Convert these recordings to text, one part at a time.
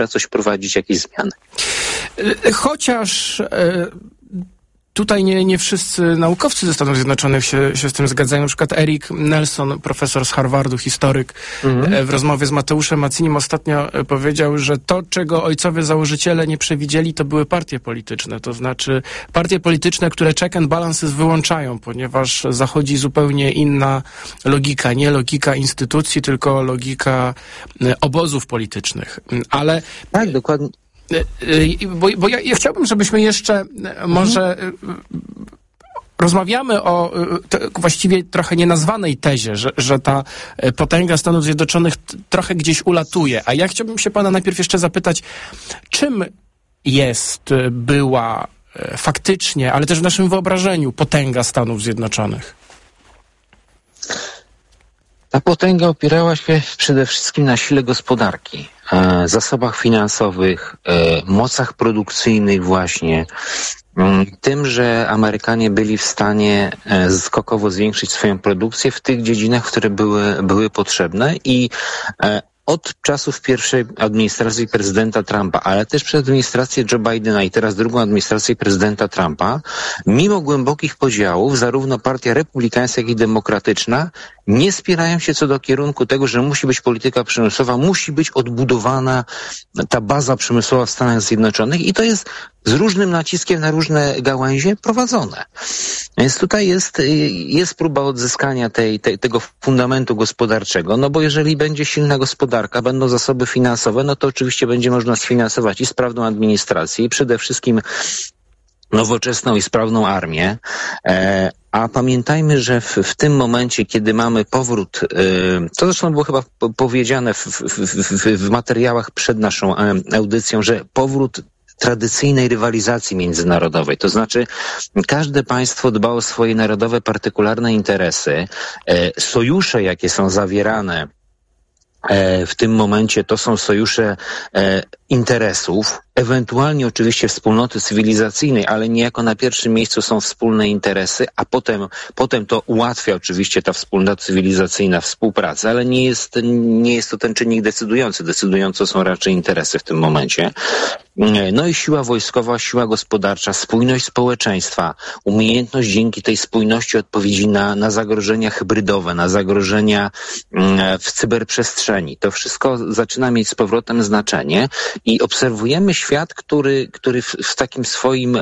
coś prowadzić, jakieś zmiany. Chociaż tutaj nie wszyscy naukowcy ze Stanów Zjednoczonych się z tym zgadzają. Na przykład Eric Nelson, profesor z Harvardu, historyk, w rozmowie z Mateuszem Macinim ostatnio powiedział, że to, czego ojcowie założyciele nie przewidzieli, to były partie polityczne. To znaczy partie polityczne, które check and balances wyłączają, ponieważ zachodzi zupełnie inna logika. Nie logika instytucji, tylko logika obozów politycznych. Ale tak, dokładnie. Bo ja chciałbym, żebyśmy jeszcze może rozmawiamy o właściwie trochę nienazwanej tezie, że ta potęga Stanów Zjednoczonych trochę gdzieś ulatuje. A ja chciałbym się pana najpierw jeszcze zapytać, czym była faktycznie, ale też w naszym wyobrażeniu potęga Stanów Zjednoczonych? Ta potęga opierała się przede wszystkim na sile gospodarki, zasobach finansowych, mocach produkcyjnych właśnie, tym, że Amerykanie byli w stanie skokowo zwiększyć swoją produkcję w tych dziedzinach, które były potrzebne i od czasów pierwszej administracji prezydenta Trumpa, ale też przez administrację Joe Bidena i teraz drugą administrację prezydenta Trumpa, mimo głębokich podziałów, zarówno partia republikańska, jak i demokratyczna nie spierają się co do kierunku tego, że musi być polityka przemysłowa, musi być odbudowana ta baza przemysłowa w Stanach Zjednoczonych i to jest z różnym naciskiem na różne gałęzie prowadzone. Więc tutaj jest próba odzyskania tego fundamentu gospodarczego, no bo jeżeli będzie silna gospodarka, będą zasoby finansowe, no to oczywiście będzie można sfinansować i sprawną administrację i przede wszystkim nowoczesną i sprawną armię, a pamiętajmy, że w tym momencie, kiedy mamy powrót, to zresztą było chyba powiedziane w materiałach przed naszą audycją, że powrót tradycyjnej rywalizacji międzynarodowej, to znaczy każde państwo dba o swoje narodowe, partykularne interesy, sojusze, jakie są zawierane w tym momencie, to są sojusze interesów, ewentualnie oczywiście wspólnoty cywilizacyjnej, ale niejako na pierwszym miejscu są wspólne interesy, a potem to ułatwia oczywiście ta wspólnota cywilizacyjna współpracę, ale nie jest to ten czynnik decydujący. Decydujące są raczej interesy w tym momencie. No i siła wojskowa, siła gospodarcza, spójność społeczeństwa, umiejętność dzięki tej spójności odpowiedzi na zagrożenia hybrydowe, na zagrożenia w cyberprzestrzeni. To wszystko zaczyna mieć z powrotem znaczenie i obserwujemy świat, który w takim swoim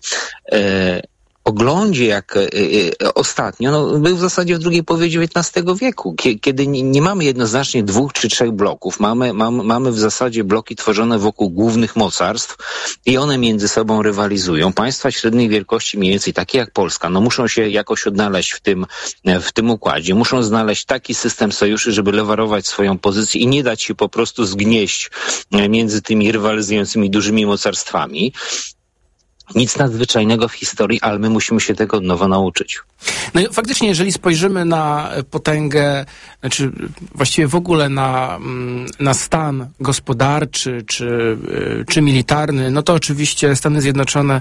oglądzie, jak ostatnio, był w zasadzie w drugiej połowie XIX wieku, kiedy nie mamy jednoznacznie 2 czy 3 bloków. Mamy w zasadzie bloki tworzone wokół głównych mocarstw i one między sobą rywalizują. Państwa średniej wielkości, mniej więcej takie jak Polska, no muszą się jakoś odnaleźć w tym układzie. Muszą znaleźć taki system sojuszy, żeby lewarować swoją pozycję i nie dać się po prostu zgnieść między tymi rywalizującymi dużymi mocarstwami. Nic nadzwyczajnego w historii, ale my musimy się tego od nowa nauczyć. No i faktycznie, jeżeli spojrzymy na potęgę, znaczy właściwie w ogóle na stan gospodarczy czy militarny, no to oczywiście Stany Zjednoczone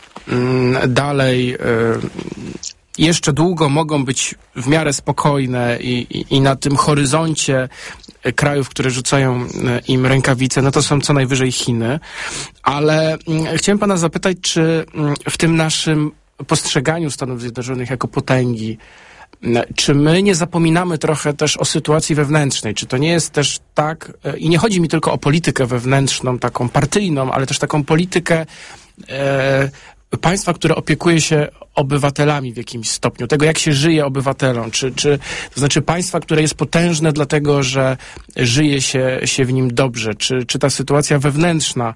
dalej jeszcze długo mogą być w miarę spokojne i na tym horyzoncie krajów, które rzucają im rękawice, no to są co najwyżej Chiny. Ale chciałem pana zapytać, czy w tym naszym postrzeganiu Stanów Zjednoczonych jako potęgi, czy my nie zapominamy trochę też o sytuacji wewnętrznej? Czy to nie jest też tak, i nie chodzi mi tylko o politykę wewnętrzną, taką partyjną, ale też taką politykę państwa, które opiekuje się obywatelami w jakimś stopniu, tego jak się żyje obywatelom, to znaczy państwa, które jest potężne dlatego, że żyje się w nim dobrze, czy ta sytuacja wewnętrzna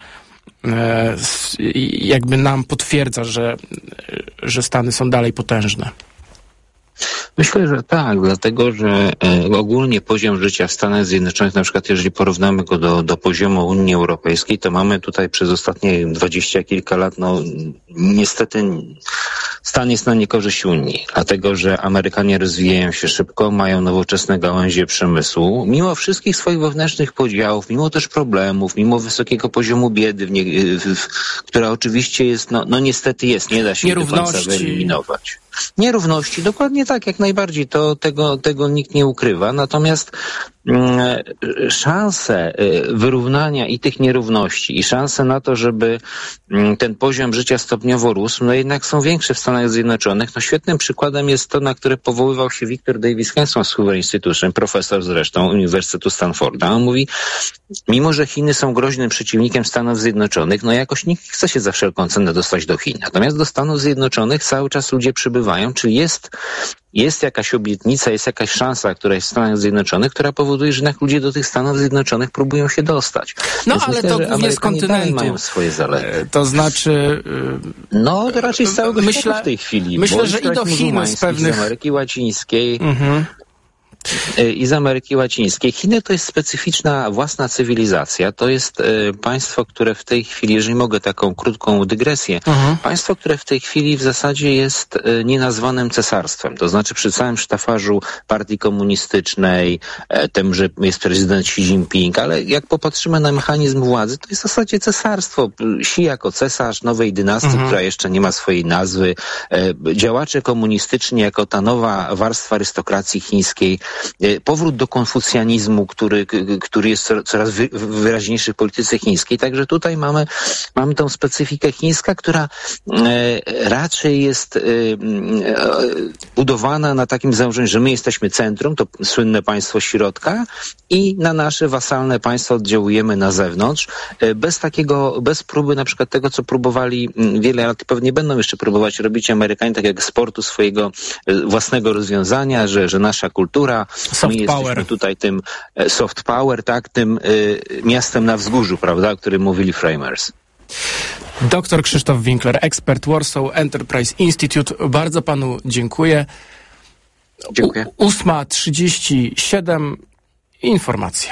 jakby nam potwierdza, że Stany są dalej potężne? Myślę, że tak, dlatego, że ogólnie poziom życia w Stanach Zjednoczonych, na przykład jeżeli porównamy go do poziomu Unii Europejskiej, to mamy tutaj przez ostatnie 20 kilka lat, no niestety stan jest na niekorzyść Unii, dlatego, że Amerykanie rozwijają się szybko, mają nowoczesne gałęzie przemysłu, mimo wszystkich swoich wewnętrznych podziałów, mimo też problemów, mimo wysokiego poziomu biedy, która oczywiście jest, no niestety jest, nie da się do końca wyeliminować. Nierówności, dokładnie tak, jak najbardziej, tego nikt nie ukrywa, natomiast szanse wyrównania i tych nierówności i szanse na to, żeby ten poziom życia stopniowo rósł, no jednak są większe w Stanach Zjednoczonych. No świetnym przykładem jest to, na które powoływał się Victor Davis Hanson z Hoover Institution, profesor zresztą Uniwersytetu Stanforda. On mówi, mimo że Chiny są groźnym przeciwnikiem Stanów Zjednoczonych, no jakoś nikt nie chce się za wszelką cenę dostać do Chin. Natomiast do Stanów Zjednoczonych cały czas ludzie przybywają, czyli jest jakaś obietnica, jest jakaś szansa, która jest w Stanach Zjednoczonych, która powoduje, że jednak ludzie do tych Stanów Zjednoczonych próbują się dostać. No więc ale myślę, to że głównie z kontynentu. mają swoje zalety. To znaczy... No, to raczej z całego świata w tej chwili. Myślę, że i do Chin z pewnych... Z Ameryki Łacińskiej... I z Ameryki Łacińskiej. Chiny to jest specyficzna własna cywilizacja. To jest państwo, które w tej chwili, jeżeli mogę taką krótką dygresję, państwo, które w tej chwili w zasadzie jest nienazwanym cesarstwem. To znaczy przy całym sztafarzu partii komunistycznej, tym, że jest prezydent Xi Jinping, ale jak popatrzymy na mechanizm władzy, to jest w zasadzie cesarstwo. Xi jako cesarz nowej dynastii, która jeszcze nie ma swojej nazwy, działacze komunistyczni jako ta nowa warstwa arystokracji chińskiej, powrót do konfucjanizmu, który jest coraz wyraźniejszy w polityce chińskiej. Także tutaj mamy tą specyfikę chińska, która raczej jest budowana na takim założeniu, że my jesteśmy centrum, to słynne państwo środka, i na nasze wasalne państwa oddziałujemy na zewnątrz, bez próby na przykład tego, co próbowali wiele lat, pewnie będą jeszcze próbować robić Amerykanie, tak jak sportu swojego własnego rozwiązania, że nasza kultura, my jesteśmy tutaj tym soft power, tak, tym miastem na wzgórzu, prawda, o którym mówili Framers. Dr Krzysztof Winkler, ekspert Warsaw Enterprise Institute. Bardzo panu dziękuję. Dziękuję. 8:37. Informacje.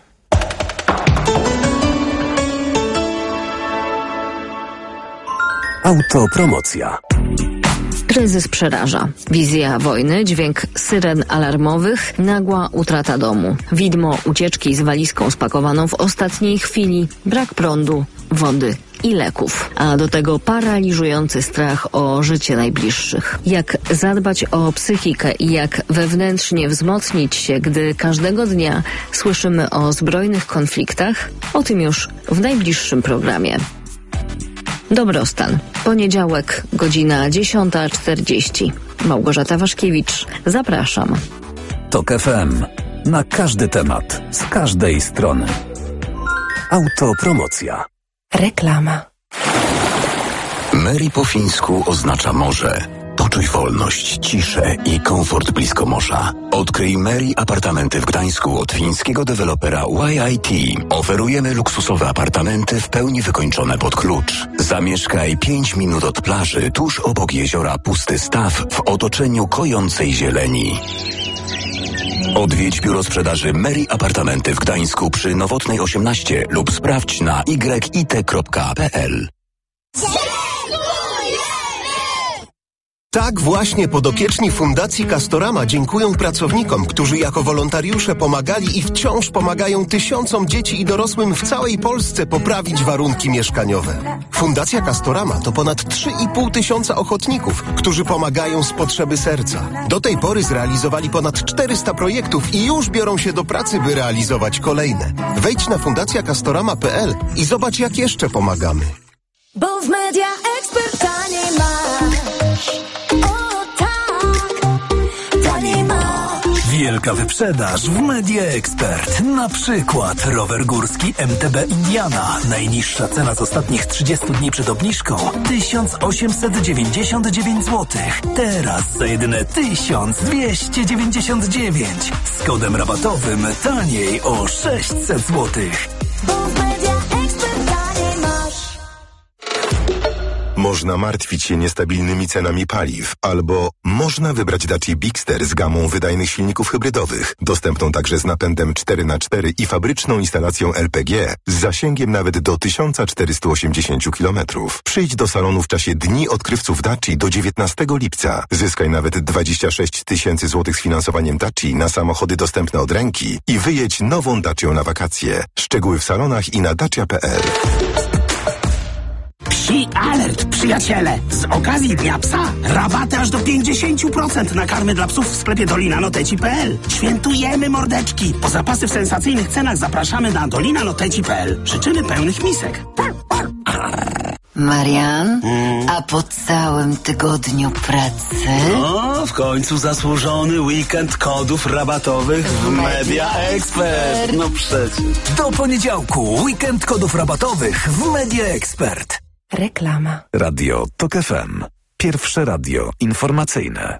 Autopromocja. Kryzys przeraża. Wizja wojny, dźwięk syren alarmowych, nagła utrata domu. Widmo ucieczki z walizką spakowaną w ostatniej chwili, brak prądu, wody i leków. A do tego paraliżujący strach o życie najbliższych. Jak zadbać o psychikę i jak wewnętrznie wzmocnić się, gdy każdego dnia słyszymy o zbrojnych konfliktach? O tym już w najbliższym programie. Dobrostan. Poniedziałek, godzina 10:40. Małgorzata Waszkiewicz. Zapraszam. TOK FM. Na każdy temat, z każdej strony. Autopromocja. Reklama. Mary po fińsku oznacza morze. Poczuj wolność, ciszę i komfort blisko morza. Odkryj Mary apartamenty w Gdańsku od fińskiego dewelopera YIT. Oferujemy luksusowe apartamenty w pełni wykończone pod klucz. Zamieszkaj 5 minut od plaży, tuż obok jeziora Pusty Staw, w otoczeniu kojącej zieleni. Odwiedź biuro sprzedaży Mary Apartamenty w Gdańsku przy Nowotnej 18 lub sprawdź na yit.pl. Tak właśnie podopieczni Fundacji Castorama dziękują pracownikom, którzy jako wolontariusze pomagali i wciąż pomagają tysiącom dzieci i dorosłym w całej Polsce poprawić warunki mieszkaniowe. Fundacja Castorama to ponad 3,5 tysiąca ochotników, którzy pomagają z potrzeby serca. Do tej pory zrealizowali ponad 400 projektów i już biorą się do pracy, by realizować kolejne. Wejdź na fundacjacastorama.pl i zobacz, jak jeszcze pomagamy. Bo w Media Expert taniej masz. Wielka wyprzedaż w Media Expert. Na przykład rower górski MTB Indiana. Najniższa cena z ostatnich 30 dni przed obniżką 1899 zł. Teraz za jedyne 1299. Z kodem rabatowym taniej o 600 zł. Bo w Media Expert taniej masz. Można martwić się niestabilnymi cenami paliw, albo można wybrać Dacia Bigster z gamą wydajnych silników hybrydowych, dostępną także z napędem 4x4 i fabryczną instalacją LPG z zasięgiem nawet do 1480 km. Przyjdź do salonu w czasie Dni Odkrywców Daci do 19 lipca. Zyskaj nawet 26 000 złotych z finansowaniem Daci na samochody dostępne od ręki i wyjedź nową Dacią na wakacje. Szczegóły w salonach i na dacia.pl. Psi Alert, przyjaciele! Z okazji Dnia Psa rabaty aż do 50% na karmy dla psów w sklepie dolinanoteci.pl. Świętujemy, mordeczki! Po zapasy w sensacyjnych cenach zapraszamy na dolinanoteci.pl. Życzymy pełnych misek. Marian, a po całym tygodniu pracy? No, w końcu zasłużony weekend kodów rabatowych w Media Expert. No przecież. Do poniedziałku weekend kodów rabatowych w Media Expert. Reklama. Radio TOK FM. Pierwsze radio informacyjne.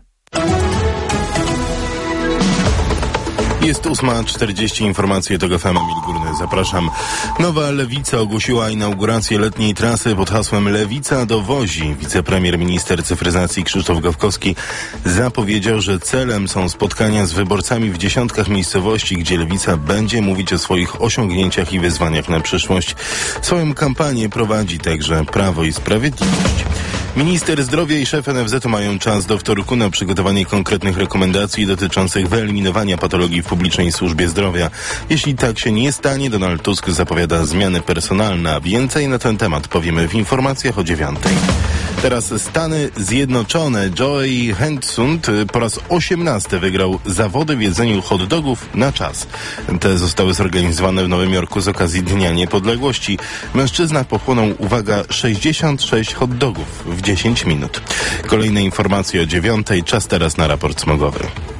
Jest 8:40, informacje TOK FM, Emil Górny, zapraszam. Nowa Lewica ogłosiła inaugurację letniej trasy pod hasłem Lewica dowozi. Wicepremier minister cyfryzacji Krzysztof Gawkowski zapowiedział, że celem są spotkania z wyborcami w dziesiątkach miejscowości, gdzie Lewica będzie mówić o swoich osiągnięciach i wyzwaniach na przyszłość. Swoją kampanię prowadzi także Prawo i Sprawiedliwość. Minister zdrowia i szef NFZ mają czas do wtorku na przygotowanie konkretnych rekomendacji dotyczących wyeliminowania patologii w publicznej służbie zdrowia. Jeśli tak się nie stanie, Donald Tusk zapowiada zmiany personalne, a więcej na ten temat powiemy w informacjach o 9:00. Teraz Stany Zjednoczone. Joey Hentsund po raz 18 wygrał zawody w jedzeniu hot dogów na czas. Te zostały zorganizowane w Nowym Jorku z okazji Dnia Niepodległości. Mężczyzna pochłonął, uwaga, 66 hot dogów w 10 minut. Kolejne informacje o 9:00. Czas teraz na raport smogowy.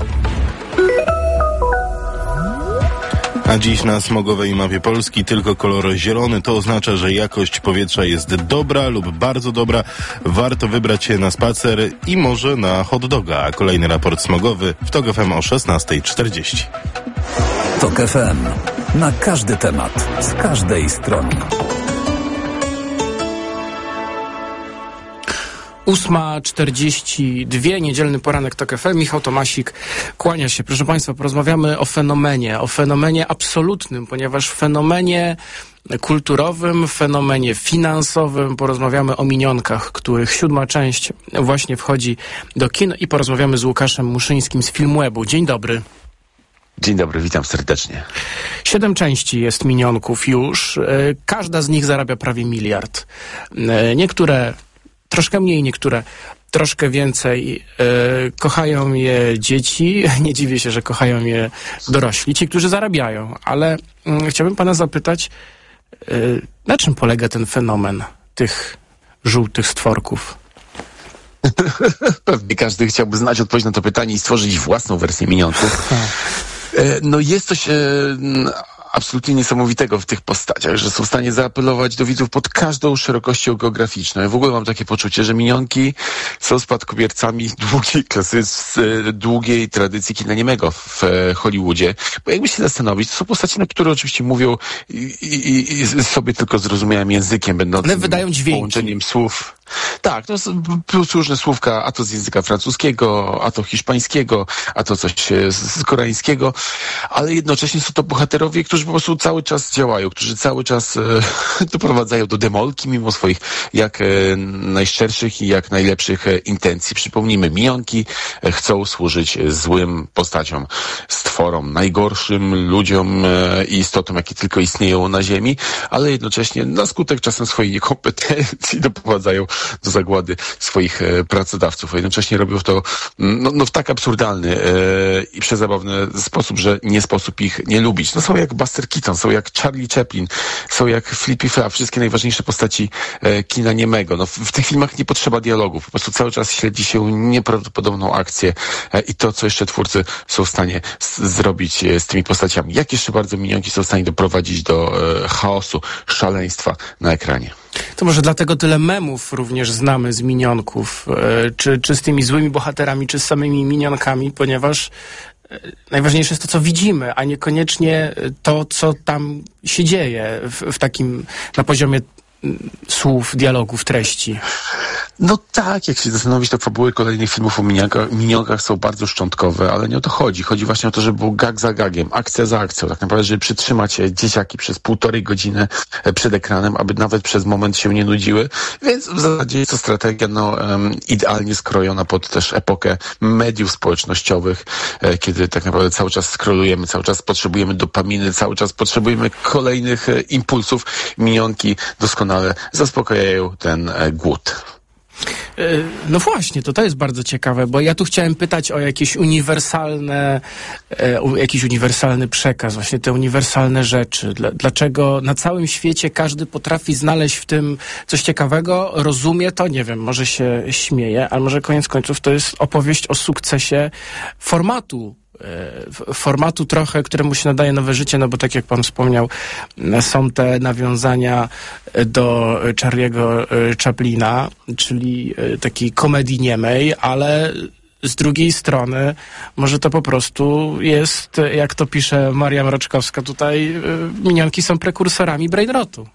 A dziś na smogowej mapie Polski tylko kolor zielony. To oznacza, że jakość powietrza jest dobra lub bardzo dobra. Warto wybrać się na spacer i może na hot doga. A kolejny raport smogowy w TOK FM o 16:40. TOK FM. Na każdy temat, z każdej strony. 8:42, niedzielny poranek TOK FM. Michał Tomasik kłania się. Proszę Państwa, porozmawiamy o fenomenie absolutnym, ponieważ fenomenie kulturowym, fenomenie finansowym, porozmawiamy o minionkach, których 7. część właśnie wchodzi do kin i porozmawiamy z Łukaszem Muszyńskim z Filmwebu. Dzień dobry. Dzień dobry, witam serdecznie. 7 części jest minionków już. Każda z nich zarabia prawie 1 miliard. Niektóre troszkę mniej, niektóre troszkę więcej. Kochają je dzieci. Nie dziwię się, że kochają je dorośli, ci, którzy zarabiają. Ale chciałbym pana zapytać, na czym polega ten fenomen tych żółtych stworków? Pewnie każdy chciałby znać odpowiedź na to pytanie i stworzyć własną wersję minionków. No jest coś absolutnie niesamowitego w tych postaciach, że są w stanie zaapelować do widzów pod każdą szerokością geograficzną. Ja w ogóle mam takie poczucie, że minionki są spadkobiercami długiej tradycji kina niemego w Hollywoodzie. Bo jakby się zastanowić, to są postacie, na które oczywiście mówią i sobie tylko zrozumiałym językiem, będącym one wydają dźwięki. Połączeniem słów. Tak, no plus różne słówka, a to z języka francuskiego, a to hiszpańskiego, a to coś z koreańskiego, ale jednocześnie są to bohaterowie, którzy po prostu cały czas działają, którzy cały czas doprowadzają do demolki mimo swoich jak najszczerszych i jak najlepszych intencji. Przypomnijmy, minionki chcą służyć złym postaciom, stworom, najgorszym ludziom i istotom, jakie tylko istnieją na ziemi, ale jednocześnie na skutek czasem swojej niekompetencji doprowadzają do zagłady swoich pracodawców. A jednocześnie robią to w tak absurdalny i przezabawny sposób, że nie sposób ich nie lubić. No są jak Buster Keaton, są jak Charlie Chaplin, są jak Flippy Flap, wszystkie najważniejsze postaci kina niemego. No w tych filmach nie potrzeba dialogów, po prostu cały czas śledzi się nieprawdopodobną akcję i to, co jeszcze twórcy są w stanie zrobić z tymi postaciami. Jak jeszcze bardzo minionki są w stanie doprowadzić do chaosu, szaleństwa na ekranie. To może dlatego tyle memów również znamy z minionków, czy z tymi złymi bohaterami, czy z samymi minionkami, ponieważ najważniejsze jest to, co widzimy, a niekoniecznie to, co tam się dzieje w takim, na poziomie słów, dialogów, treści. No tak, jak się zastanowić, to fabuły kolejnych filmów o minionkach są bardzo szczątkowe, ale nie o to chodzi. Chodzi właśnie o to, żeby był gag za gagiem, akcja za akcją. Tak naprawdę, żeby przytrzymać dzieciaki przez 1,5 godziny przed ekranem, aby nawet przez moment się nie nudziły. Więc w zasadzie jest to strategia idealnie skrojona pod też epokę mediów społecznościowych, kiedy tak naprawdę cały czas scrollujemy, cały czas potrzebujemy dopaminy, cały czas potrzebujemy kolejnych impulsów. Minionki doskonale zaspokajają ten głód. No właśnie, to jest bardzo ciekawe, bo ja tu chciałem pytać o jakiś uniwersalny przekaz, właśnie te uniwersalne rzeczy. Dlaczego na całym świecie każdy potrafi znaleźć w tym coś ciekawego, rozumie to, nie wiem, może się śmieje, ale może koniec końców to jest opowieść o sukcesie formatu trochę, któremu się nadaje nowe życie, no bo tak jak pan wspomniał, są te nawiązania do Charlie'ego Chaplina, czyli takiej komedii niemej, ale z drugiej strony może to po prostu jest, jak to pisze Maria Mroczkowska tutaj, minionki są prekursorami brainrotu.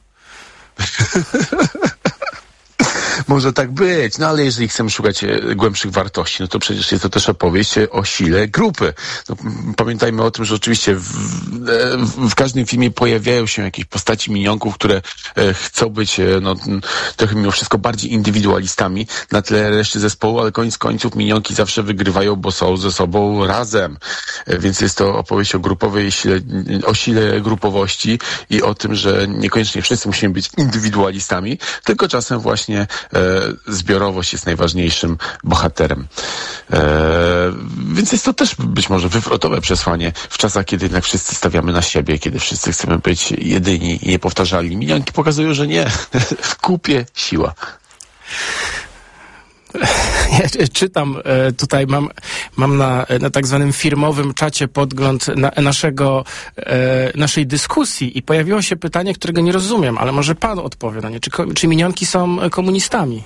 Może tak być, no ale jeżeli chcemy szukać głębszych wartości, no to przecież jest to też opowieść o sile grupy. No, pamiętajmy o tym, że oczywiście w każdym filmie pojawiają się jakieś postaci minionków, które chcą być trochę mimo wszystko bardziej indywidualistami na tle reszty zespołu, ale koniec końców minionki zawsze wygrywają, bo są ze sobą razem. Więc jest to opowieść o grupowej sile, o sile grupowości i o tym, że niekoniecznie wszyscy musimy być indywidualistami, tylko czasem właśnie zbiorowość jest najważniejszym bohaterem. Więc jest to też być może wywrotowe przesłanie w czasach, kiedy jednak wszyscy stawiamy na siebie, kiedy wszyscy chcemy być jedyni i niepowtarzalni. Minionki pokazują, że nie. W kupie siła. Ja czytam tutaj, mam na tak zwanym firmowym czacie podgląd naszej dyskusji i pojawiło się pytanie, którego nie rozumiem, ale może pan odpowie na nie. Czy minionki są komunistami?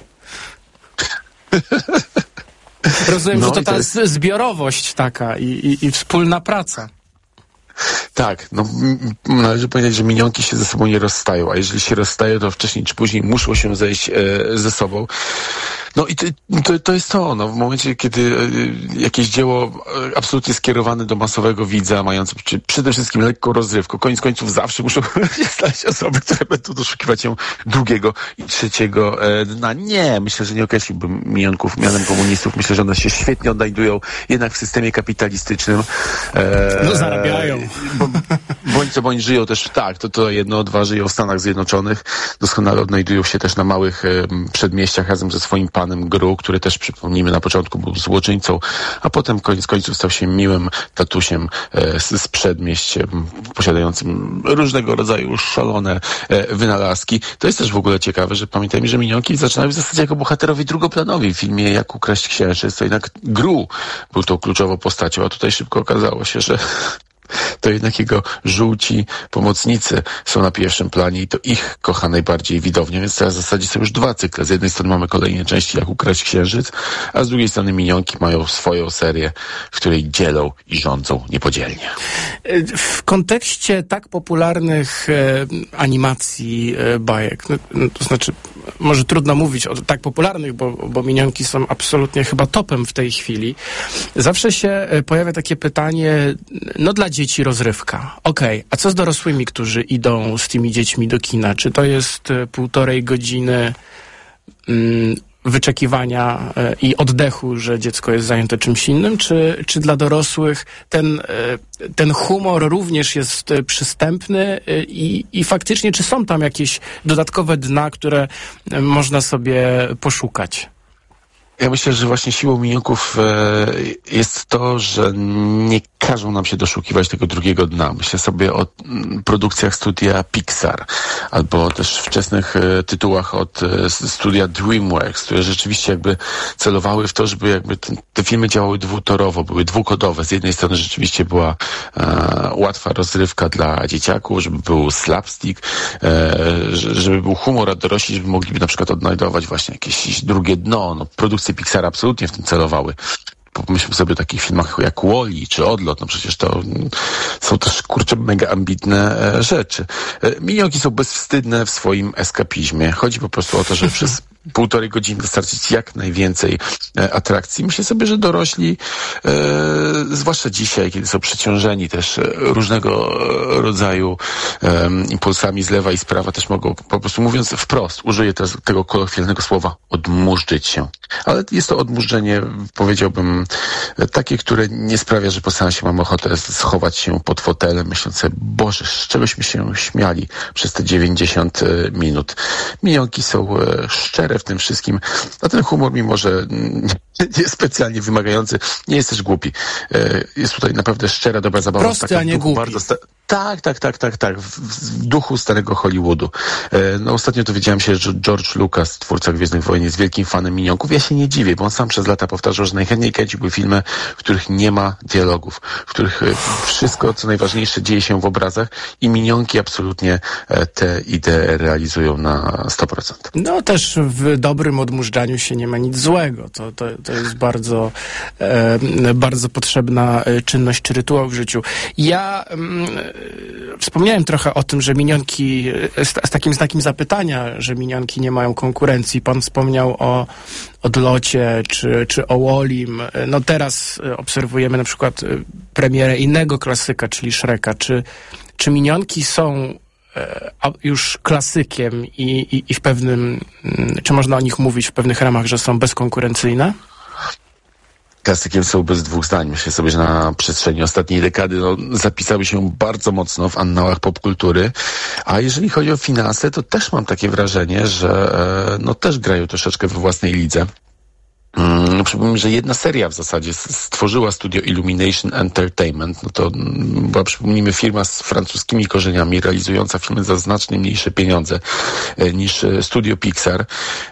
Rozumiem, że to ta zbiorowość taka i wspólna praca. Tak, należy powiedzieć, że minionki się ze sobą nie rozstają, a jeżeli się rozstają, to wcześniej czy później muszą się zejść ze sobą. No i to jest to, w momencie, kiedy jakieś dzieło absolutnie skierowane do masowego widza, mające przede wszystkim lekką rozrywkę, koniec końców zawsze muszą się znaleźć osoby, które będą doszukiwać się drugiego i trzeciego dna. Nie, myślę, że nie określiłbym minionków mianem komunistów. Myślę, że one się świetnie odnajdują jednak w systemie kapitalistycznym. Zarabiają. Bądź żyją też, tak, to jedno, dwa, żyją w Stanach Zjednoczonych, doskonale odnajdują się też na małych przedmieściach razem ze swoim panem Gru, który też, przypomnijmy, na początku był złoczyńcą, a potem koniec końców stał się miłym tatusiem z przedmieść, posiadającym różnego rodzaju szalone wynalazki. To jest też w ogóle ciekawe, że pamiętajmy, że minionki zaczynały w zasadzie jako bohaterowie drugoplanowi w filmie Jak ukraść księżyc, to jednak Gru był tą kluczową postacią, a tutaj szybko okazało się, że to jednak jego żółci pomocnicy są na pierwszym planie i to ich kocha najbardziej widownia, więc teraz w zasadzie są już dwa cykle. Z jednej strony mamy kolejne części Jak ukraść księżyc, a z drugiej strony minionki mają swoją serię, w której dzielą i rządzą niepodzielnie. W kontekście tak popularnych animacji, bajek, to znaczy może trudno mówić o tak popularnych, bo minionki są absolutnie chyba topem w tej chwili. Zawsze się pojawia takie pytanie, dla dzieci rozrywka. Okej, a co z dorosłymi, którzy idą z tymi dziećmi do kina? Czy to jest 1,5 godziny wyczekiwania i oddechu, że dziecko jest zajęte czymś innym, czy dla dorosłych ten humor również jest przystępny i faktycznie, czy są tam jakieś dodatkowe dna, które można sobie poszukać? Ja myślę, że właśnie siłą minionków jest to, że nie każą nam się doszukiwać tego drugiego dna. Myślę sobie o produkcjach studia Pixar, albo też wczesnych tytułach od studia DreamWorks, które rzeczywiście jakby celowały w to, żeby jakby te filmy działały dwutorowo, były dwukodowe. Z jednej strony rzeczywiście była łatwa rozrywka dla dzieciaków, żeby był slapstick, żeby był humor, a dorośli, żeby mogliby na przykład odnajdować właśnie jakieś drugie dno. Produkcje Pixar absolutnie w tym celowały. Pomyślmy sobie o takich filmach jak Wall-E czy Odlot, przecież to są też, mega ambitne rzeczy. Minionki są bezwstydne w swoim eskapizmie. Chodzi po prostu o to, że przez półtorej godziny dostarczyć jak najwięcej atrakcji. Myślę sobie, że dorośli, zwłaszcza dzisiaj, kiedy są przeciążeni też różnego rodzaju impulsami z lewa i z prawa, też mogą, po prostu mówiąc wprost, użyję teraz tego kolokwialnego słowa, odmurzyć się. Ale jest to odmurzenie, powiedziałbym, takie, które nie sprawia, że po seansie mam ochotę schować się pod fotelem, myśląc sobie, Boże, z czegośmy się śmiali przez te 90 minut. Minionki są szczere w tym wszystkim, a ten humor, mimo że nie specjalnie wymagający, nie jest też głupi. Jest tutaj naprawdę szczera, dobra zabawa. Prosty, a nie głupi. Tak. W duchu starego Hollywoodu. Ostatnio dowiedziałem się, że George Lucas, twórca Gwiezdnych Wojen, jest wielkim fanem minionków. Ja się nie dziwię, bo on sam przez lata powtarzał, że najchętniej kręciłby filmy, w których nie ma dialogów, w których wszystko, co najważniejsze, dzieje się w obrazach i minionki absolutnie te idee realizują na 100%. No też w dobrym odmurzaniu się nie ma nic złego. To jest bardzo, bardzo potrzebna czynność czy rytuał w życiu. Ja wspomniałem trochę o tym, że minionki, z takim znakiem zapytania, że minionki nie mają konkurencji. Pan wspomniał o Odlocie czy o Wallim. No teraz obserwujemy na przykład premierę innego klasyka, czyli Shreka. Czy minionki są już klasykiem i w pewnym, czy można o nich mówić w pewnych ramach, że są bezkonkurencyjne? Klasykiem są bez dwóch zdań. Myślę sobie, że na przestrzeni ostatniej dekady zapisały się bardzo mocno w annałach popkultury. A jeżeli chodzi o finanse, to też mam takie wrażenie, że też grają troszeczkę we własnej lidze. Przypomnę, że jedna seria w zasadzie stworzyła studio Illumination Entertainment. No to była, przypomnijmy, firma z francuskimi korzeniami, realizująca filmy za znacznie mniejsze pieniądze niż studio Pixar.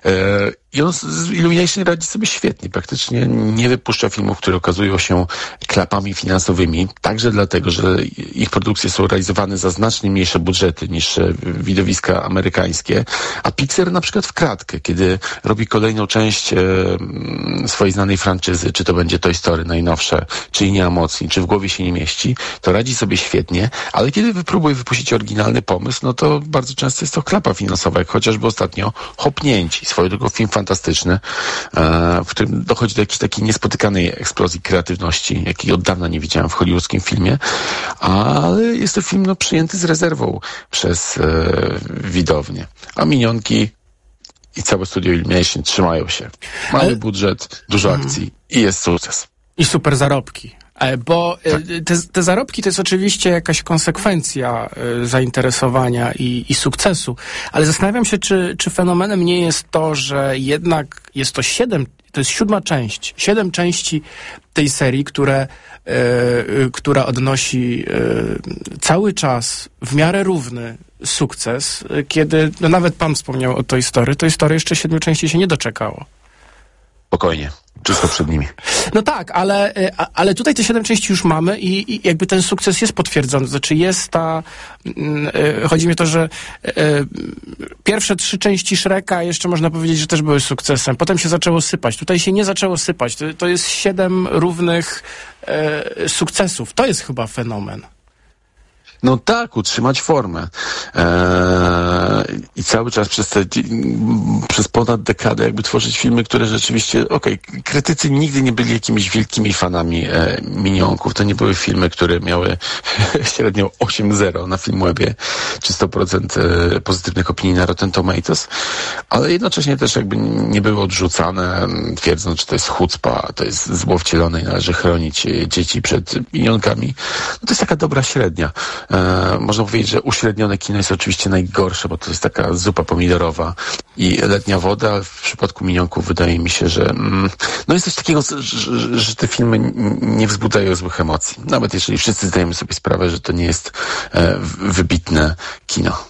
I on z Illumination radzi sobie świetnie. Praktycznie nie wypuszcza filmów, które okazują się klapami finansowymi. Także dlatego, że ich produkcje są realizowane za znacznie mniejsze budżety niż widowiska amerykańskie. A Pixar na przykład w kratkę, kiedy robi kolejną część swojej znanej franczyzy, czy to będzie Toy Story najnowsze, czy Linia Mocni, czy W głowie się nie mieści, to radzi sobie świetnie, ale kiedy próbuje wypuścić oryginalny pomysł, no to bardzo często jest to klapa finansowa, jak chociażby ostatnio Hopnięci, swoją drogą film fantastyczny, w którym dochodzi do jakiejś takiej niespotykanej eksplozji kreatywności, jakiej od dawna nie widziałem w hollywoodzkim filmie, ale jest to film przyjęty z rezerwą przez widownię. A minionki i całe studio Illumination trzymają się. Mały budżet, dużo akcji i jest sukces. I super zarobki. Bo te zarobki to jest oczywiście jakaś konsekwencja zainteresowania i sukcesu, ale zastanawiam się, czy fenomenem nie jest to, że jednak jest to 7 część, 7 części tej serii, która odnosi cały czas w miarę równy sukces, kiedy nawet pan wspomniał o Toy Story. Toy Story jeszcze 7 części się nie doczekało. Spokojnie. Wszystko przed nimi. No tak, ale tutaj te 7 części już mamy i jakby ten sukces jest potwierdzony. Znaczy jest chodzi mi o to, że pierwsze 3 części Shreka jeszcze można powiedzieć, że też były sukcesem. Potem się zaczęło sypać. Tutaj się nie zaczęło sypać. To jest 7 równych sukcesów. To jest chyba fenomen. No tak, utrzymać formę. I cały czas przez ponad dekadę jakby tworzyć filmy, które rzeczywiście, krytycy nigdy nie byli jakimiś wielkimi fanami minionków. To nie były filmy, które miały średnio 8.0 na Filmwebie, czy 100% pozytywnych opinii na Rotten Tomatoes, ale jednocześnie też jakby nie były odrzucane, twierdząc, że to jest chucpa, to jest zło wcielone i należy chronić dzieci przed minionkami. No to jest taka dobra średnia. Można powiedzieć, że uśrednione kino jest oczywiście najgorsze, bo to jest taka zupa pomidorowa i letnia woda, ale w przypadku minionków wydaje mi się, że jest coś takiego, że te filmy nie wzbudzają złych emocji. Nawet jeżeli wszyscy zdajemy sobie sprawę, że to nie jest wybitne kino.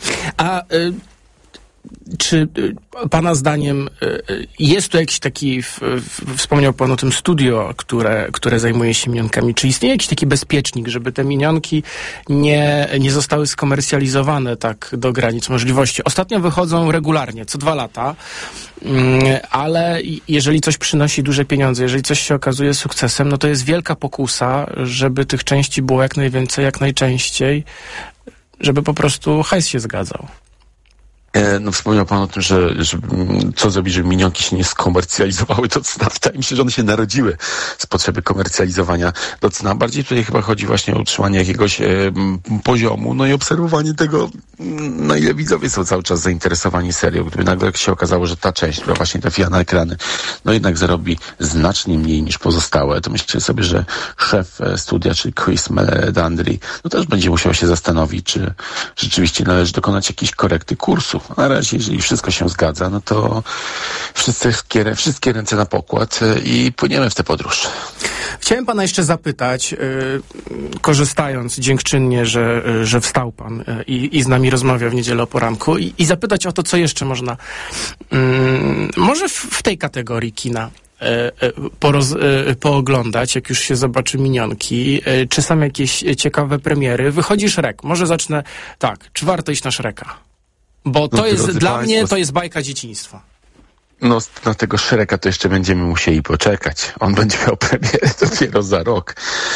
Czy pana zdaniem jest tu jakiś taki, wspomniał pan o tym studio, które zajmuje się minionkami, czy istnieje jakiś taki bezpiecznik, żeby te minionki nie zostały skomercjalizowane tak do granic możliwości? Ostatnio wychodzą regularnie, co 2 lata, ale jeżeli coś przynosi duże pieniądze, jeżeli coś się okazuje sukcesem, no to jest wielka pokusa, żeby tych części było jak najwięcej, jak najczęściej, żeby po prostu hajs się zgadzał. No wspomniał pan o tym, że co zrobić, żeby minionki się nie skomercjalizowały do cna. Wydaje mi się, że one się narodziły z potrzeby komercjalizowania do cna. Bardziej tutaj chyba chodzi właśnie o utrzymanie jakiegoś poziomu, no i obserwowanie tego, na ile widzowie są cały czas zainteresowani serią. Gdyby nagle się okazało, że ta część, która właśnie trafiła na ekrany, no jednak zarobi znacznie mniej niż pozostałe, to myślę sobie, że szef studia, czyli Chris Meledandri, no też będzie musiał się zastanowić, czy rzeczywiście należy dokonać jakiejś korekty kursu. Na razie, jeżeli wszystko się zgadza, no to wszystkie ręce na pokład i płyniemy w tę podróż. Chciałem pana jeszcze zapytać, korzystając dziękczynnie, że wstał pan i z nami rozmawia w niedzielę o poranku i zapytać o to, co jeszcze można może w tej kategorii kina pooglądać, jak już się zobaczy minionki, czy są jakieś ciekawe premiery. Wychodzi Shrek. Może zacznę tak, czy warto iść na Shreka? Bo to jest dla mnie, to jest bajka dzieciństwa. No, na tego Shreka to jeszcze będziemy musieli poczekać. On będzie miał premierę dopiero za rok.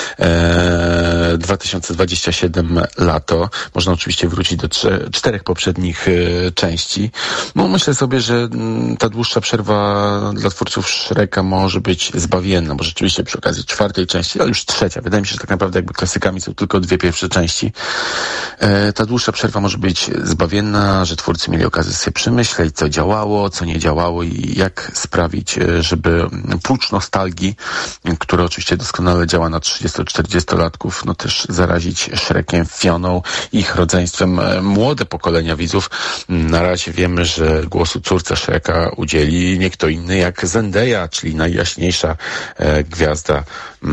2027 lato. Można oczywiście wrócić do 4 poprzednich części. No, myślę sobie, że ta dłuższa przerwa dla twórców Shreka może być zbawienna, bo rzeczywiście przy okazji 4 części, ale już 3. Wydaje mi się, że tak naprawdę jakby klasykami są tylko 2 pierwsze części. Ta dłuższa przerwa może być zbawienna, że twórcy mieli okazję sobie przemyśleć, co działało, co nie działało i jak sprawić, żeby pucz nostalgii, który oczywiście doskonale działa na 30-40-latków, no też zarazić Shrekiem, Fioną, ich rodzeństwem młode pokolenia widzów. Na razie wiemy, że głosu córce Shreka udzieli nie kto inny jak Zendaya, czyli najjaśniejsza gwiazda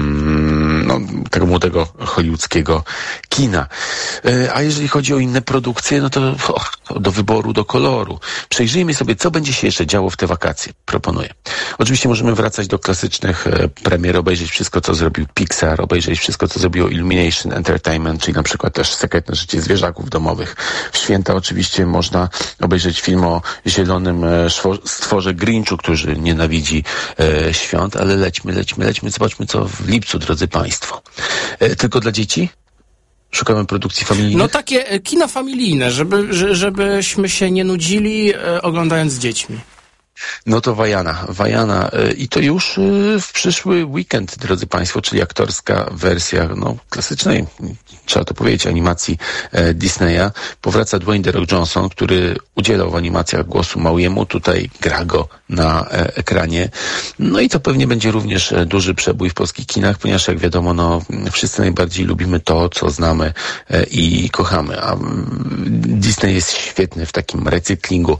tego młodego hollywoodzkiego kina. A jeżeli chodzi o inne produkcje, no to do wyboru, do koloru. Przejrzyjmy sobie, co będzie się jeszcze działo w te wakacje. Proponuję. Oczywiście możemy wracać do klasycznych premier, obejrzeć wszystko, co zrobił Pixar, obejrzeć wszystko, co zrobiło Illumination Entertainment, czyli na przykład też Sekretne życie zwierzaków domowych. W święta oczywiście można obejrzeć film o zielonym stworze Grinchu, który nienawidzi świąt, ale lećmy, zobaczmy, co w lipcu, drodzy Państwo. Tylko dla dzieci? Szukamy produkcji familijnych? No takie kino familijne, żebyśmy się nie nudzili oglądając z dziećmi. No to Wajana i to już w przyszły weekend, drodzy Państwo, czyli aktorska wersja klasycznej, trzeba to powiedzieć, animacji Disneya. Powraca Dwayne The Rock Johnson, który udzielał w animacjach głosu Mauiemu, tutaj gra go na ekranie. No i to pewnie będzie również duży przebój w polskich kinach, ponieważ jak wiadomo, wszyscy najbardziej lubimy to, co znamy i kochamy, a Disney jest świetny w takim recyklingu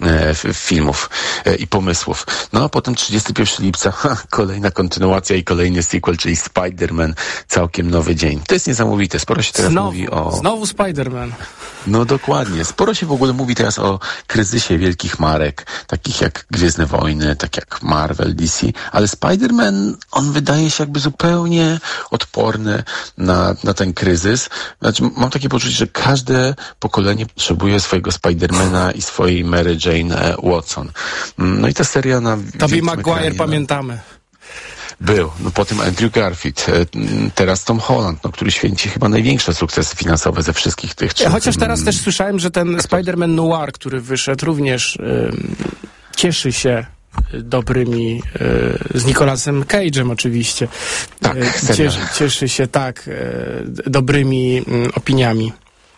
filmów i pomysłów. No a potem 31 lipca kolejna kontynuacja i kolejny sequel, czyli Spider-Man, całkiem nowy dzień. To jest niesamowite. Sporo się teraz mówi o... Znowu Spider-Man. No dokładnie. Sporo się w ogóle mówi teraz o kryzysie wielkich marek, takich jak Gwiezdne Wojny, tak jak Marvel, DC, ale Spider-Man, on wydaje się jakby zupełnie odporny na ten kryzys. Znaczy, mam takie poczucie, że każde pokolenie potrzebuje swojego Spidermana i swojej Mary Jane Watson. No i ta seria na... Tobey Maguire pamiętamy. Był. No potem Andrew Garfield, teraz Tom Holland, który święci chyba największe sukcesy finansowe ze wszystkich tych 3. Chociaż teraz też słyszałem, że ten Spider-Man Noir, który wyszedł, również cieszy się dobrymi, z Nicolasem Cage'em oczywiście. Tak, cieszy się dobrymi opiniami.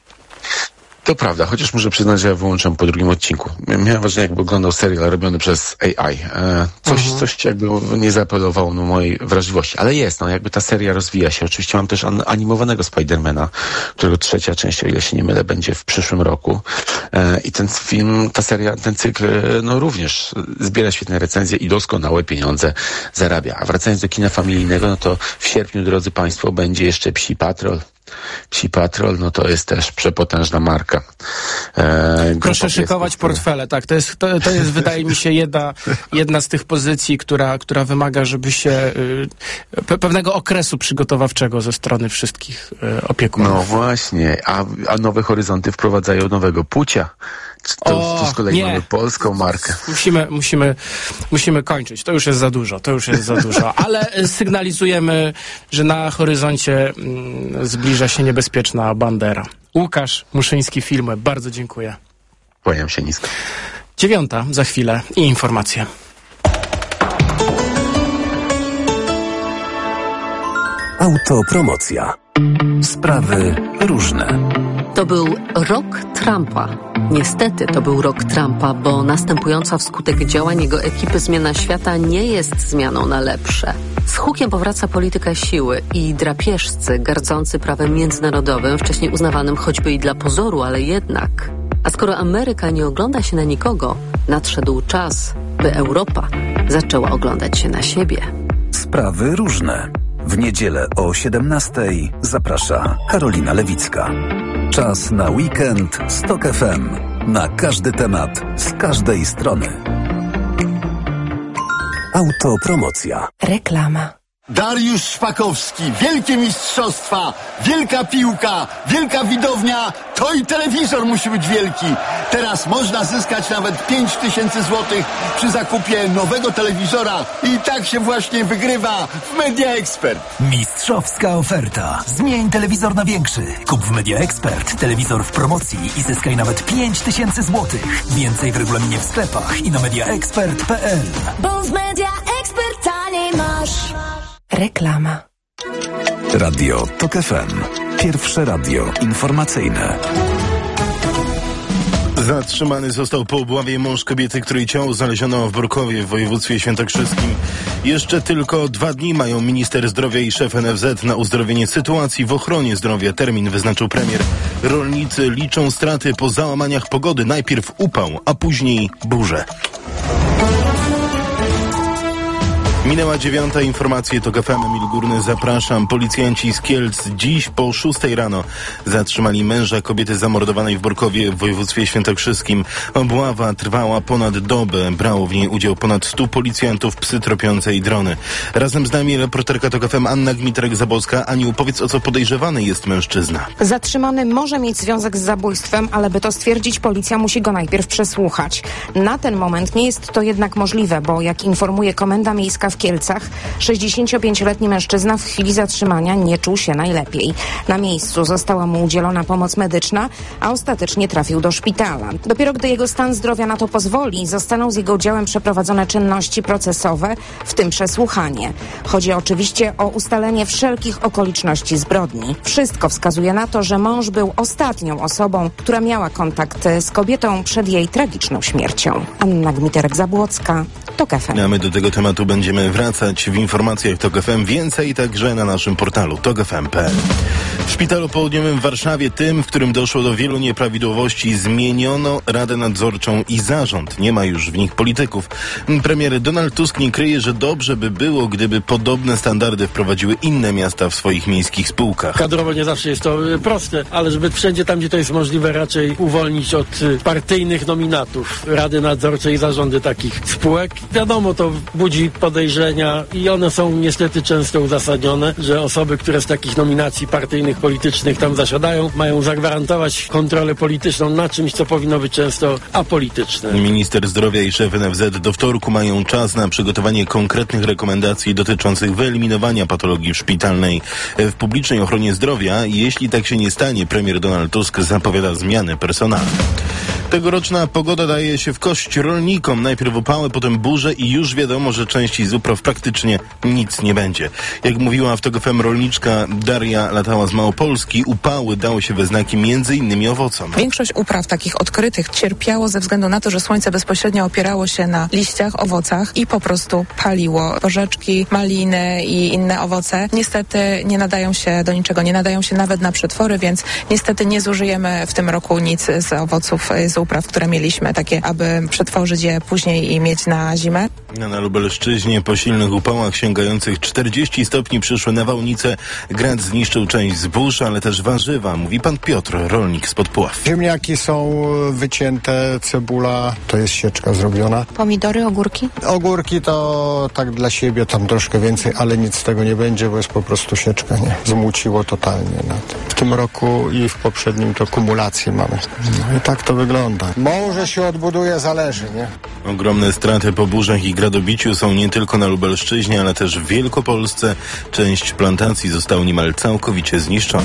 To prawda, chociaż muszę przyznać, że ja wyłączyłem po 2. odcinku. Miałem wrażenie, jakby oglądał serial robiony przez AI. Coś jakby nie zaapelowało na mojej wrażliwości. Ale jest, jakby ta seria rozwija się. Oczywiście mam też animowanego Spidermana, którego 3. część, o ile się nie mylę, będzie w przyszłym roku. I ten film, ta seria, ten cykl, również zbiera świetne recenzje i doskonałe pieniądze zarabia. A wracając do kina familijnego, to w sierpniu, drodzy Państwo, będzie jeszcze Psi Patrol. Psi Patrol, to jest też przepotężna marka. Proszę szykować portfele, tak. To jest wydaje mi się, jedna z tych pozycji, która wymaga, żeby się pewnego okresu przygotowawczego ze strony wszystkich opiekunów. No właśnie, a Nowe Horyzonty wprowadzają nowego Pucia. To z kolei mamy polską markę. Musimy kończyć. To już jest za dużo. Ale sygnalizujemy, że na horyzoncie zbliża się niebezpieczna bandera. Łukasz Muszyński, Filmy. Bardzo dziękuję. Kłaniam się nisko. 9:00 za chwilę i informacje. Autopromocja. Sprawy różne. To był rok Trumpa. Niestety to był rok Trumpa, bo następująca wskutek działań jego ekipy zmiana świata nie jest zmianą na lepsze. Z hukiem powraca polityka siły i drapieżcy gardzący prawem międzynarodowym, wcześniej uznawanym choćby i dla pozoru, ale jednak. A skoro Ameryka nie ogląda się na nikogo, nadszedł czas, by Europa zaczęła oglądać się na siebie. Sprawy różne. W niedzielę o 17:00 zaprasza Karolina Lewicka. Czas na weekend z TOK FM. Na każdy temat, z każdej strony. Autopromocja. Reklama. Dariusz Szpakowski, wielkie mistrzostwa, wielka piłka, wielka widownia, to i telewizor musi być wielki. Teraz można zyskać nawet 5000 złotych przy zakupie nowego telewizora i tak się właśnie wygrywa w Media Expert. Mistrzowska oferta. Zmień telewizor na większy. Kup w Media Expert telewizor w promocji i zyskaj nawet 5000 złotych. Więcej w regulaminie w sklepach i na mediaexpert.pl. Bo w Media Expert taniej masz. Reklama. Radio TOK FM. Pierwsze radio informacyjne. Zatrzymany został po obławie mąż kobiety, której ciało znaleziono w Borkowie w województwie świętokrzyskim. Jeszcze tylko 2 dni mają minister zdrowia i szef NFZ na uzdrowienie sytuacji w ochronie zdrowia. Termin wyznaczył premier. Rolnicy liczą straty po załamaniach pogody. Najpierw upał, a później burze. Minęła 9:00, informacje TOK FM, Emil Górny, zapraszam. Policjanci z Kielc dziś po 6:00 rano zatrzymali męża kobiety zamordowanej w Borkowie w województwie świętokrzyskim. Obława trwała ponad dobę. Brało w niej udział ponad 100 policjantów, psy tropiące i drony. Razem z nami reporterka TOK FM Anna Gmiterek-Zabłocka. Aniu, powiedz, o co podejrzewany jest mężczyzna. Zatrzymany może mieć związek z zabójstwem, ale by to stwierdzić, policja musi go najpierw przesłuchać. Na ten moment nie jest to jednak możliwe, bo jak informuje Komenda Miejska w Kielcach, 65-letni mężczyzna w chwili zatrzymania nie czuł się najlepiej. Na miejscu została mu udzielona pomoc medyczna, a ostatecznie trafił do szpitala. Dopiero gdy jego stan zdrowia na to pozwoli, zostaną z jego udziałem przeprowadzone czynności procesowe, w tym przesłuchanie. Chodzi oczywiście o ustalenie wszelkich okoliczności zbrodni. Wszystko wskazuje na to, że mąż był ostatnią osobą, która miała kontakt z kobietą przed jej tragiczną śmiercią. Anna Gmiterek-Zabłocka, TOK FM. A my do tego tematu będziemy wracać w informacjach TOK FM. Więcej także na naszym portalu tokfm.pl. W Szpitalu Południowym w Warszawie, tym, w którym doszło do wielu nieprawidłowości, zmieniono Radę Nadzorczą i zarząd. Nie ma już w nich polityków. Premier Donald Tusk nie kryje, że dobrze by było, gdyby podobne standardy wprowadziły inne miasta w swoich miejskich spółkach. Kadrowo nie zawsze jest to proste, ale żeby wszędzie tam, gdzie to jest możliwe, raczej uwolnić od partyjnych nominatów Rady Nadzorczej i zarządy takich spółek. Wiadomo, to budzi podejrzenia i one są niestety często uzasadnione, że osoby, które z takich nominacji partyjnych, politycznych tam zasiadają, mają zagwarantować kontrolę polityczną na czymś, co powinno być często apolityczne. Minister zdrowia i szef NFZ do wtorku mają czas na przygotowanie konkretnych rekomendacji dotyczących wyeliminowania patologii szpitalnej w publicznej ochronie zdrowia. Jeśli tak się nie stanie, premier Donald Tusk zapowiada zmiany personalne. Tegoroczna pogoda daje się w kość rolnikom. Najpierw upały, potem burze i już wiadomo, że części z upraw praktycznie nic nie będzie. Jak mówiła w TOK FM rolniczka Daria Latała z Małopolski, upały dały się we znaki m.in. owocom. Większość upraw takich odkrytych cierpiało ze względu na to, że słońce bezpośrednio opierało się na liściach, owocach i po prostu paliło. Porzeczki, maliny i inne owoce niestety nie nadają się do niczego, nie nadają się nawet na przetwory, więc niestety nie zużyjemy w tym roku nic z owoców, z upraw, które mieliśmy, takie, aby przetworzyć je później i mieć na zimę. Na Lubelszczyźnie po silnych upałach sięgających 40 stopni przyszły nawałnice. Grad zniszczył część zbóż, ale też warzywa, mówi pan Piotr, rolnik spod Puław. Ziemniaki są wycięte, cebula, to jest sieczka zrobiona. Pomidory, ogórki? Ogórki to tak dla siebie, tam troszkę więcej, ale nic z tego nie będzie, bo jest po prostu sieczka, nie? Zmuciło totalnie na to. W tym roku i w poprzednim to kumulację mamy. No i tak to wygląda. Może się odbuduje, zależy, nie? Ogromne straty po burzach i gradobiciu są nie tylko na Lubelszczyźnie, ale też w Wielkopolsce. Część plantacji została niemal całkowicie zniszczona.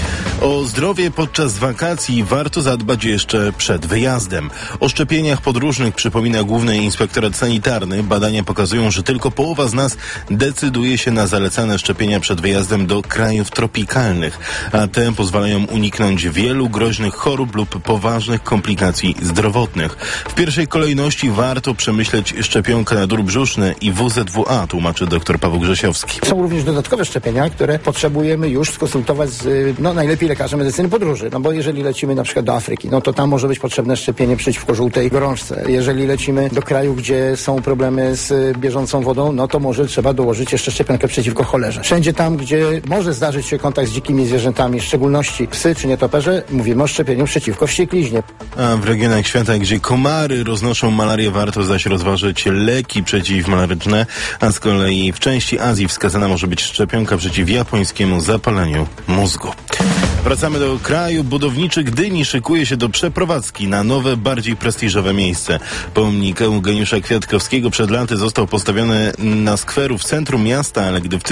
O zdrowie podczas wakacji warto zadbać jeszcze przed wyjazdem. O szczepieniach podróżnych przypomina Główny Inspektorat Sanitarny. Badania pokazują, że tylko połowa z nas decyduje się na zalecane szczepienia przed wyjazdem do krajów tropikalnych, a te pozwalają uniknąć wielu groźnych chorób lub poważnych komplikacji zdrowotnych. W pierwszej kolejności warto przemyśleć szczepionkę na dór brzuszny i WZWA, tłumaczy dr Paweł Grzesiowski. Są również dodatkowe szczepienia, które potrzebujemy już skonsultować z najlepiej lekarzem medycyny podróży. Bo jeżeli lecimy na przykład do Afryki, to tam może być potrzebne szczepienie przeciwko żółtej gorączce. Jeżeli lecimy do kraju, gdzie są problemy z bieżącą wodą, to może trzeba dołożyć jeszcze szczepionkę przeciwko cholerze. Wszędzie tam, gdzie może zdarzyć się kontakt z dzikimi zwierzętami, w szczególności psy czy nietoperze, mówimy o szczepieniu przeciwko wściekliźnie. A w regionach świata, gdzie komary roznoszą malarię, warto zaś rozważyć leki przeciwmalaryczne, a z kolei w części Azji wskazana może być szczepionka przeciw japońskiemu zapaleniu mózgu. Wracamy do kraju. Budowniczy Gdyni szykuje się do przeprowadzki na nowe, bardziej prestiżowe miejsce. Pomnik Eugeniusza Kwiatkowskiego przed laty został postawiony na skweru w centrum miasta, ale gdy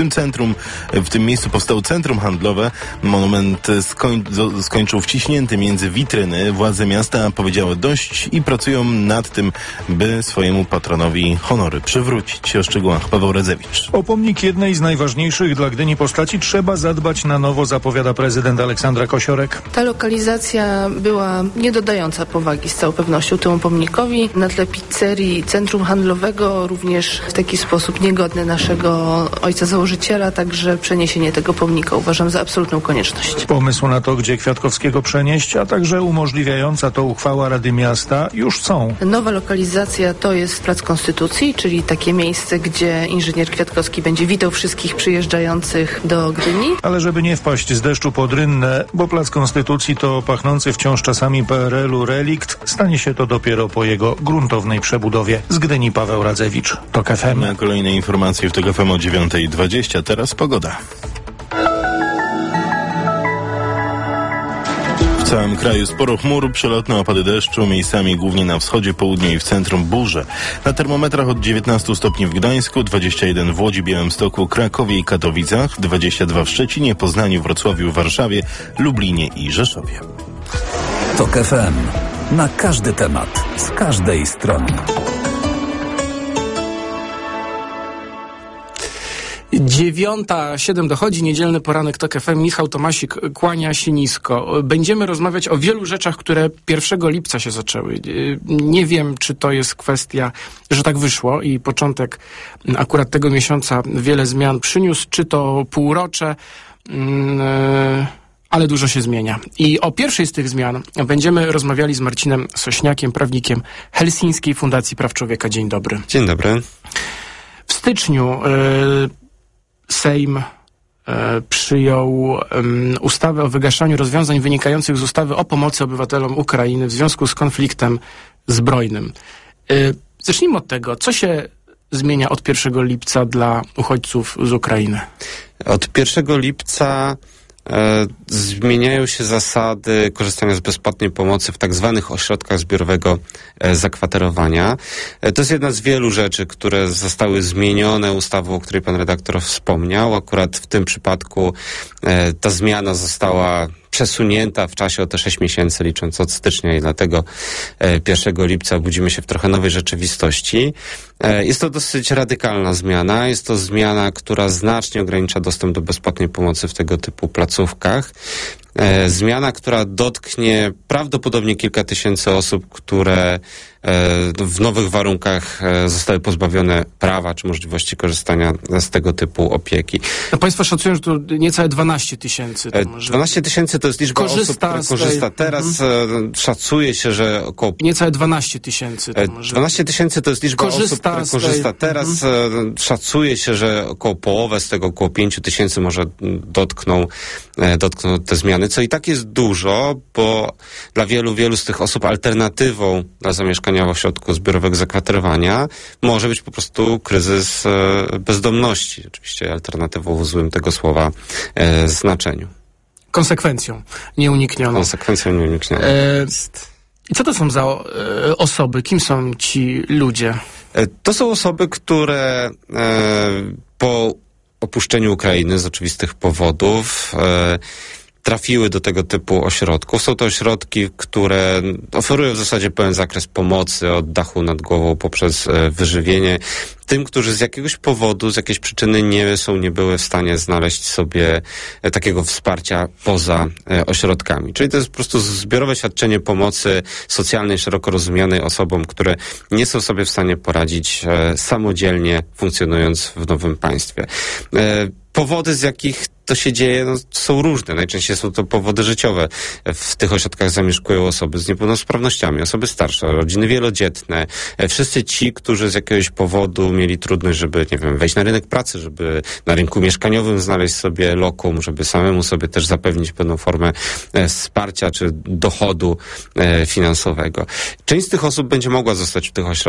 w tym miejscu powstało centrum handlowe, monument skończył wciśnięty między witryny. Władze miasta powiedziały dość i pracują nad tym, by swojemu patronowi honory przywrócić. O szczegółach Paweł Radzewicz. O pomnik jednej z najważniejszych dla Gdyni postaci trzeba zadbać na nowo, zapowiada prezydent Aleksandra Kosiorek. Ta lokalizacja była nie dodająca powagi z całą pewnością temu pomnikowi. Na tle pizzerii, centrum handlowego również w taki sposób niegodny naszego ojca założyciela, także przeniesienie tego pomnika uważam za absolutną konieczność. Pomysł na to, gdzie Kwiatkowskiego przenieść, a także umożliwiająca to uchwała Rady Miasta już są. Nowa lokalizacja to jest Plac Konstytucji, czyli takie miejsce, gdzie inżynier Kwiatkowski będzie witał wszystkich przyjeżdżających do Gdyni. Ale żeby nie wpaść z deszczu pod rynnę, bo Plac Konstytucji to pachnący wciąż czasami PRL-u relikt, stanie się to dopiero po jego gruntownej przebudowie. Z Gdyni Paweł Radzewicz, TOK FM. Na kolejne informacje w TOK FM o 9:20. Teraz pogoda. W całym kraju sporo chmur, przelotne opady deszczu, miejscami głównie na wschodzie, południu i w centrum burze. Na termometrach od 19 stopni w Gdańsku, 21 w Łodzi, Białymstoku, Krakowie i Katowicach, 22 w Szczecinie, Poznaniu, Wrocławiu, Warszawie, Lublinie i Rzeszowie. TOK FM. Na każdy temat, z każdej strony. 9:07 dochodzi, niedzielny poranek TOK FM. Michał Tomasik kłania się nisko. Będziemy rozmawiać o wielu rzeczach, które 1 lipca się zaczęły. Nie wiem, czy to jest kwestia, że tak wyszło i początek akurat tego miesiąca wiele zmian przyniósł, czy to półrocze, ale dużo się zmienia. I o pierwszej z tych zmian będziemy rozmawiali z Marcinem Sośniakiem, prawnikiem Helsińskiej Fundacji Praw Człowieka. Dzień dobry. Dzień dobry. W styczniu Sejm przyjął ustawę o wygaszaniu rozwiązań wynikających z ustawy o pomocy obywatelom Ukrainy w związku z konfliktem zbrojnym. Zacznijmy od tego, co się zmienia od 1 lipca dla uchodźców z Ukrainy. Od 1 lipca zmieniają się zasady korzystania z bezpłatnej pomocy w tak zwanych ośrodkach zbiorowego zakwaterowania. To jest jedna z wielu rzeczy, które zostały zmienione ustawą, o której pan redaktor wspomniał. Akurat w tym przypadku ta zmiana została przesunięta w czasie o te 6 miesięcy, licząc od stycznia, i dlatego 1 lipca budzimy się w trochę nowej rzeczywistości. Jest to dosyć radykalna zmiana. Jest to zmiana, która znacznie ogranicza dostęp do bezpłatnej pomocy w tego typu placówkach. Zmiana, która dotknie prawdopodobnie kilka tysięcy osób, które w nowych warunkach zostały pozbawione prawa czy możliwości korzystania z tego typu opieki. No państwo szacują, że to niecałe 12 000. 12 000 to jest liczba osób, która korzysta. Teraz szacuje się, że około... Niecałe 12 000. 12 000 to jest liczba osób, która korzysta. Teraz szacuje się, że około połowę z tego, około 5 000 może dotkną te zmiany, co i tak jest dużo, bo dla wielu z tych osób alternatywą dla zamieszkania w ośrodku zbiorowego zakwaterowania może być po prostu kryzys bezdomności. Oczywiście alternatywą w złym tego słowa znaczeniu. Konsekwencją nieuniknioną. Konsekwencją nieuniknioną. I co to są za osoby? Kim są ci ludzie? To są osoby, które po opuszczeniu Ukrainy z oczywistych powodów trafiły do tego typu ośrodków. Są to ośrodki, które oferują w zasadzie pełen zakres pomocy od dachu nad głową poprzez wyżywienie tym, którzy z jakiegoś powodu, z jakiejś przyczyny nie były w stanie znaleźć sobie takiego wsparcia poza ośrodkami. Czyli to jest po prostu zbiorowe świadczenie pomocy socjalnej, szeroko rozumianej osobom, które nie są sobie w stanie poradzić samodzielnie, funkcjonując w nowym państwie. Powody, z jakich to się dzieje, są różne. Najczęściej są to powody życiowe. W tych ośrodkach zamieszkują osoby z niepełnosprawnościami, osoby starsze, rodziny wielodzietne. Wszyscy ci, którzy z jakiegoś powodu mieli trudność, żeby, wejść na rynek pracy, żeby na rynku mieszkaniowym znaleźć sobie lokum, żeby samemu sobie też zapewnić pewną formę wsparcia czy dochodu finansowego. Część z tych osób będzie mogła zostać w tych ośrodkach